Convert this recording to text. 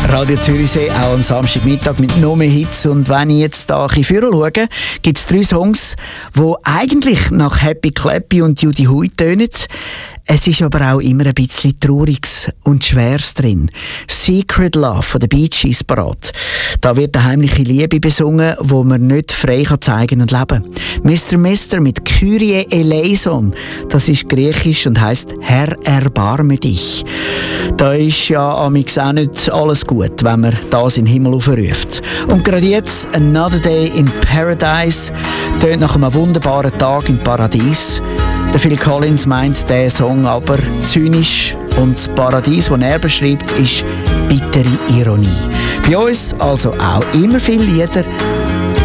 Radio Zürichsee, auch am Samstagmittag mit noch mehr Hits. Und wenn ich jetzt da ein bisschen schaue, gibt es 3 Songs, die eigentlich nach Happy Clappy und Judy Hui tönen. Es ist aber auch immer ein bisschen Trauriges und Schweres drin. Secret Love von den Bee Gees parat. Da wird eine heimliche Liebe besungen, die man nicht frei zeigen und leben kann. Mr. mit Kyrie eleison. Das ist griechisch und heisst Herr, erbarme dich. Da ist ja amigs auch nicht alles gut, wenn man das in den Himmel aufruft. Und gerade jetzt, Another Day in Paradise, tönt nach einem wunderbaren Tag im Paradies. Der Phil Collins meint diesen Song aber zynisch und das Paradies, das er beschreibt, ist bittere Ironie. Bei uns also auch immer viele Lieder,